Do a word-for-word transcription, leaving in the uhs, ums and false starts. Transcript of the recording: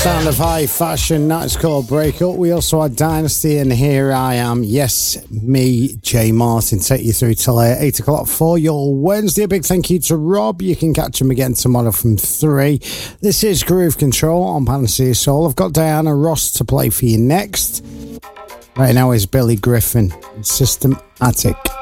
Sound of high fashion, that's called Breakup. We also had Dynasty and Here I Am. Yes, me, Jay Martin, take you through till uh, eight o'clock for your Wednesday. A big thank you to Rob. You can catch him again tomorrow from three. This is Groove Control on Panacea Soul. I've got Diana Ross to play for you next. Right now is Billy Griffin, Systematic.